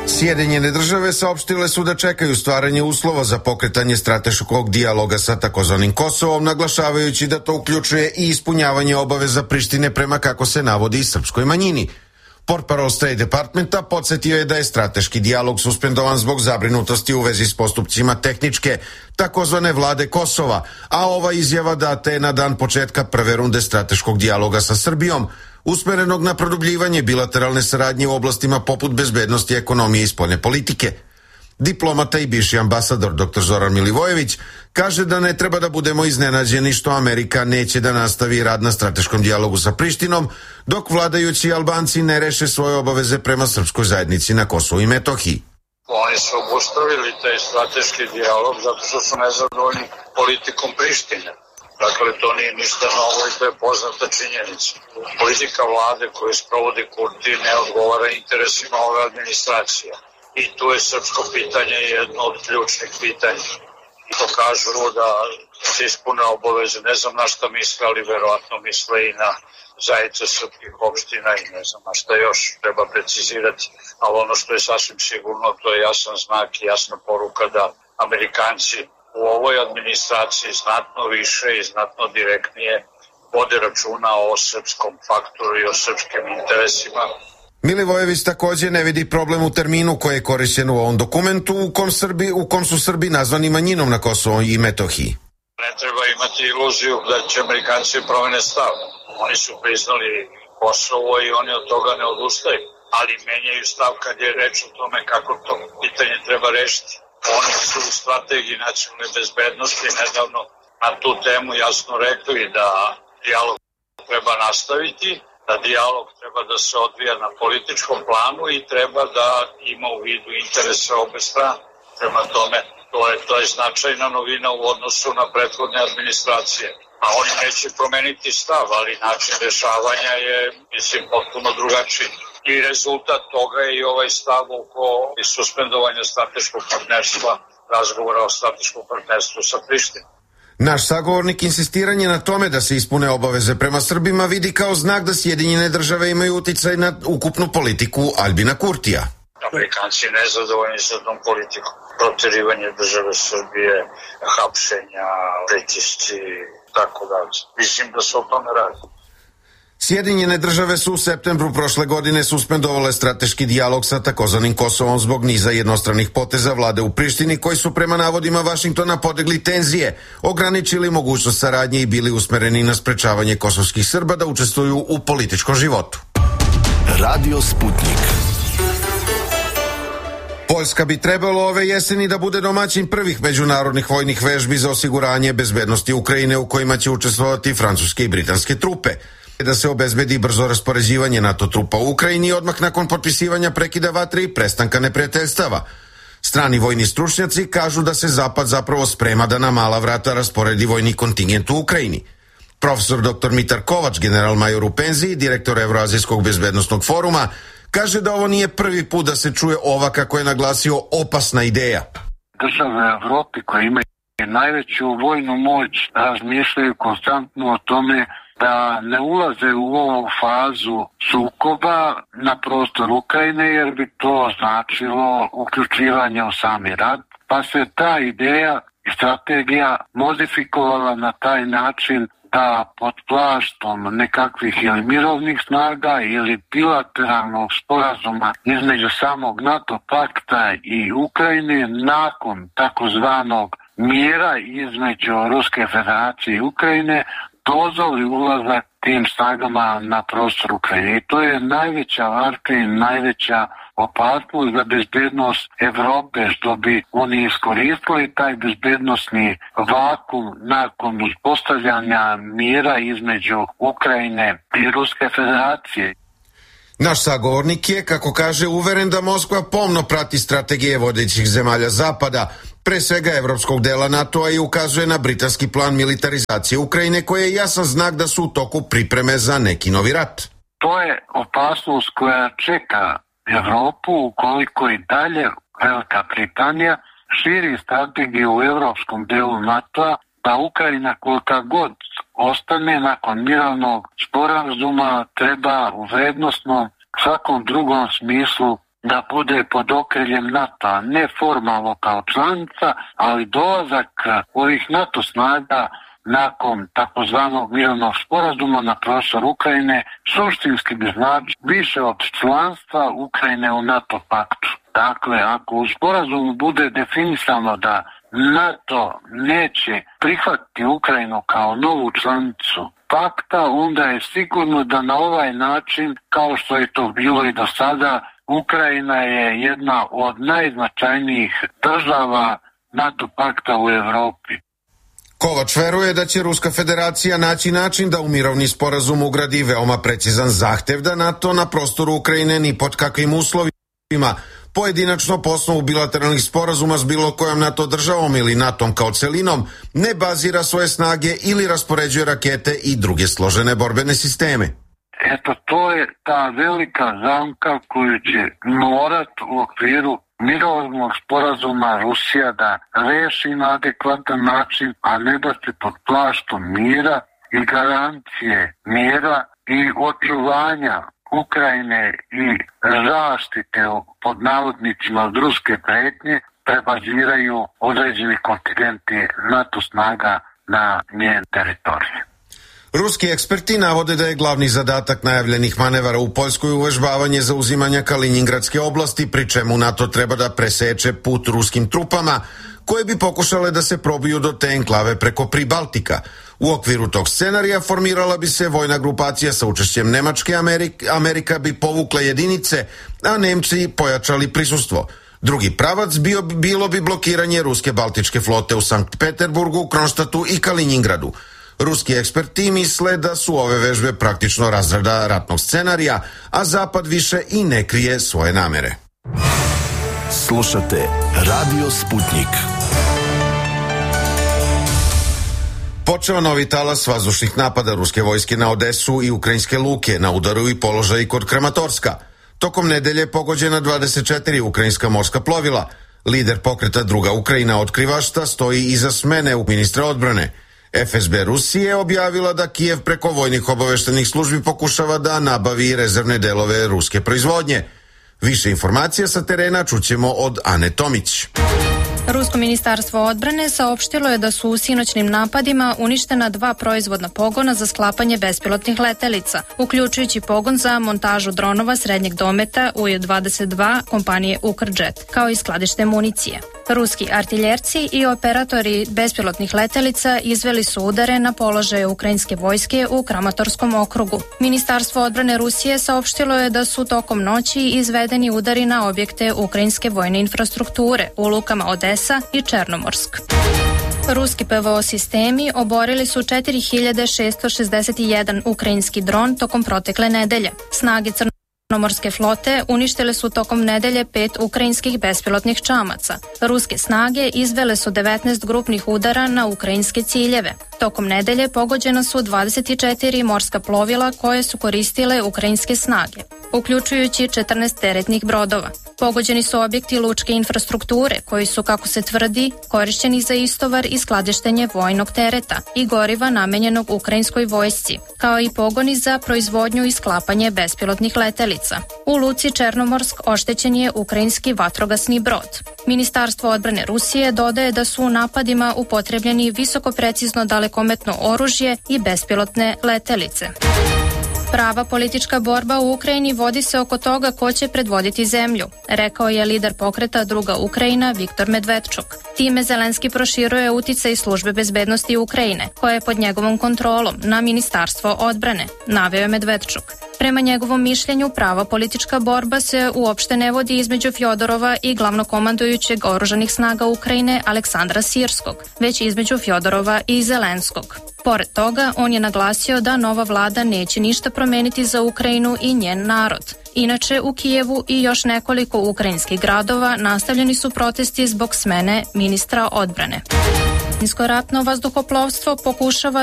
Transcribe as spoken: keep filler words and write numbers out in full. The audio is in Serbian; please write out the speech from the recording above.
Sjedinjene države saopštile su da čekaju stvaranje uslova za pokretanje strateškog dijaloga sa takozvanim Kosovom, naglašavajući da to uključuje i ispunjavanje obaveza Prištine prema, kako se navodi, srpskoj manjini. Portparol State Departmenta podsjetio je da je strateški dijalog suspendovan zbog zabrinutosti u vezi s postupcima tehničke, takozvane vlade Kosova, a ova izjava data je na dan početka prve runde strateškog dijaloga sa Srbijom, usmerenog na produbljivanje bilateralne saradnje u oblastima poput bezbednosti, ekonomije i spoljne politike. Diplomata i bivši ambasador doktor Zoran Milivojević kaže da ne treba da budemo iznenađeni što Amerika neće da nastavi rad na strateškom dijalogu sa Prištinom, dok vladajući Albanci ne reše svoje obaveze prema srpskoj zajednici na Kosovu i Metohiji. Oni su obustavili taj strateški dijalog zato što su nezadovoljni politikom Prištine. Dakle, to nije ništa novo i to je poznata činjenica. Politika vlade koju sprovodi Kurti ne odgovara interesima ove administracije. I tu je srpsko pitanje jedno od ključnih pitanja. To kažu da se ispune obaveze, ne znam na šta misle, ali verovatno misle i na zajednice srpskih opština i ne znam na šta još treba precizirati. Ali ono što je sasvim sigurno, to je jasan znak i jasna poruka da Amerikanci u ovoj administraciji znatno više i znatno direktnije vode računa o srpskom faktoru i o srpskim interesima. Milivojević također ne vidi problem u terminu koji je korišćen u ovom dokumentu u kom, Srbi, u kom su Srbi nazvani manjinom na Kosovu i Metohiji. Ne treba imati iluziju da će Amerikanci promene stav. Oni su priznali Kosovo i oni od toga ne odustaju, ali menjaju stav kad je reč o tome kako to pitanje treba rešiti. Oni su u strategiji nacionalne bezbednosti nedavno na tu temu jasno rekli da dijalog treba nastaviti, da dijalog treba da se odvija na političkom planu i treba da ima u vidu interese obe strane. Prema tome, to je, to je značajna novina u odnosu na prethodne administracije. A oni neće promeniti stav, ali način rešavanja je, mislim, potpuno drugačiji. I rezultat toga je i ovaj stav oko suspendovanja strateškog partnerstva, razgovora o strateškom partnerstvu sa Prištinom. Naš sagovornik insistiranje na tome da se ispune obaveze prema Srbima vidi kao znak da Sjedinjene države imaju uticaj na ukupnu politiku Aljbina Kurtija. Amerikanci nezadovoljni sa tom politikom. Proterivanje države Srbije, hapšenja, pritisci, tako dalje. Mislim da se o tome radi. Sjedinjene države su u septembru prošle godine suspendovale strateški dijalog sa takozvanim Kosovom zbog niza jednostranih poteza vlade u Prištini koji su prema navodima Vašingtona podigli tenzije, ograničili mogućnost saradnje i bili usmereni na sprečavanje kosovskih Srba da učestvuju u političkom životu. Radio Sputnik. Poljska bi trebalo ove jeseni da bude domaćin prvih međunarodnih vojnih vežbi za osiguranje bezbednosti Ukrajine u kojima će učestvovati francuske i britanske trupe. Da se obezbedi brzo raspoređivanje NATO trupa u Ukrajini odmah nakon potpisivanja prekida vatre i prestanka neprijateljstava. Strani vojni stručnjaci kažu da se Zapad zapravo sprema da na mala vrata rasporedi vojni kontingent u Ukrajini. Profesor doktor Mitar Kovač, general major u penziji, direktor Evroazijskog bezbednostnog foruma, kaže da ovo nije prvi put da se čuje ova, kako je naglasio, opasna ideja. Države Evrope koje imaju najveću vojnu moć razmišljaju konstantno o tome da ne ulaze u ovu fazu sukoba na prostor Ukrajine jer bi to značilo uključivanje u sami rat, pa se ta ideja i strategija modifikovala na taj način da pod plaštom nekakvih ili mirovnih snaga ili bilateralnog sporazuma između samog NATO pakta i Ukrajine nakon takozvanog mira između Ruske federacije i Ukrajine dozvoli ulazak tim snagama na prostor Ukrajine. I to je najveća varka i najveća opasnost za bezbednost Evrope, što bi oni iskoristili taj bezbednosni vakum nakon uspostavljanja mira između Ukrajine i Ruske federacije. Naš sagovornik je, kako kaže, uveren da Moskva pomno prati strategije vodećih zemalja Zapada, pre svega evropskog dela NATO-a, i ukazuje na britanski plan militarizacije Ukrajine koji je jasan znak da su u toku pripreme za neki novi rat. To je opasnost koja čeka Evropu ukoliko i dalje Velika Britanija širi strategiju u evropskom delu NATO-a da Ukrajina kolika god ostane nakon mirovnog sporazuma treba u vrednostnom svakom drugom smislu da bude pod okriljem NATO-a, ne formalno kao članica, ali dolazak ovih NATO snaga nakon takozvanog mirovnog sporazuma na prostor Ukrajine suštinski bi znači više od članstva Ukrajine u NATO paktu. Dakle, ako u sporazumu bude definisano da NATO neće prihvatiti Ukrajinu kao novu članicu pakta, onda je sigurno da na ovaj način, kao što je to bilo i do sada, Ukrajina je jedna od najznačajnijih država NATO pakta u Evropi. Kovač veruje da će Ruska federacija naći način da u mirovni sporazum ugradi veoma precizan zahtev da NATO na prostoru Ukrajine ni pod kakvim uslovima pojedinačno po osnovu bilateralnih sporazuma s bilo kojom NATO državom ili NATO-om kao celinom ne bazira svoje snage ili raspoređuje rakete i druge složene borbene sisteme. Eto, to je ta velika zamka koju će morat u okviru mirovnog sporazuma Rusija da reši na adekvatan način, a ne da se pod plaštom mira i garancije mira i očuvanja Ukrajine i zaštite pod navodnicima od ruske pretnje prebaziraju određeni kontingenti NATO snaga na njen teritorij. Ruski eksperti navode da je glavni zadatak najavljenih manevara u Poljskoj uvežbavanje zauzimanja Kalinjingradske oblasti, pri čemu NATO treba da preseče put ruskim trupama koje bi pokušale da se probiju do te enklave preko Pribaltika. U okviru tog scenarija formirala bi se vojna grupacija sa učešćem Nemačke, Amerika, Amerika bi povukla jedinice, a Nemci pojačali prisustvo. Drugi pravac bio, bilo bi blokiranje ruske baltičke flote u Sankt Peterburgu, Kronštatu i Kalinjingradu. Ruski eksperti misle da su ove vežbe praktično razrada ratnog scenarija, a Zapad više i ne krije svoje namere. Slušate Radio Sputnik. Počeo novi talas vazdušnih napada ruske vojske na Odesu i ukrajinske luke, na udaru i položaj kod Kramatorska. Tokom nedelje pogođena dvadeset četiri ukrajinska morska plovila. Lider pokreta Druga Ukrajina otkrivašta stoji iza smene u ministra odbrane. F S B Rusije objavila da Kijev preko vojnih obaveštenih službi pokušava da nabavi rezervne delove ruske proizvodnje. Više informacija sa terena čućemo od Ane Tomić. Rusko ministarstvo odbrane saopštilo je da su u sinoćnim napadima uništena dva proizvodna pogona za sklapanje bespilotnih letelica, uključujući pogon za montažu dronova srednjeg dometa U dvadeset dva kompanije Ukrdžet, kao i skladište municije. Ruski artiljerci i operatori bespilotnih letelica izveli su udare na položaje ukrajinske vojske u Kramatorskom okrugu. Ministarstvo odbrane Rusije saopštilo je da su tokom noći izvedeni udari na objekte ukrajinske vojne infrastrukture u lukama Odesa i Černomorsk. Ruski P V O sistemi oborili su četiri hiljade šesto šezdeset jedan ukrajinski dron tokom protekle nedelje. Snage Crnomorske flote uništile su tokom nedelje pet ukrajinskih bespilotnih čamaca. Ruske snage izvele su devetnaest grupnih udara na ukrajinske ciljeve. Tokom nedelje pogođena su dvadeset četiri morska plovila koje su koristile ukrajinske snage, uključujući četrnaest teretnih brodova. Pogođeni su objekti lučke infrastrukture koji su, kako se tvrdi, korišćeni za istovar i skladištenje vojnog tereta i goriva namenjenog ukrajinskoj vojsci, kao i pogoni za proizvodnju i sklapanje bespilotnih letelica. U luci Černomorsk oštećen je ukrajinski vatrogasni brod. Ministarstvo odbrane Rusije dodaje da su u napadima upotrebljeni visoko precizno dalekometno oružje i bespilotne letelice. Prava politička borba u Ukrajini vodi se oko toga ko će predvoditi zemlju, rekao je lider pokreta Druga Ukrajina Viktor Medvedčuk. Time Zelenski proširuje uticaj službe bezbednosti Ukrajine, koja je pod njegovom kontrolom, na ministarstvo odbrane, naveo je Medvedčuk. Prema njegovom mišljenju, prava politička borba se uopšte ne vodi između Fjodorova i glavnokomandujućeg oružanih snaga Ukrajine Aleksandra Sirskog, već između Fjodorova i Zelenskog. Pored toga, on je naglasio da nova vlada neće ništa promeniti za Ukrajinu i njen narod. Inače, u Kijevu i još nekoliko ukrajinskih gradova nastavljeni su protesti zbog smene ministra odbrane. Finsko ratno vazduhoplovstvo pokušava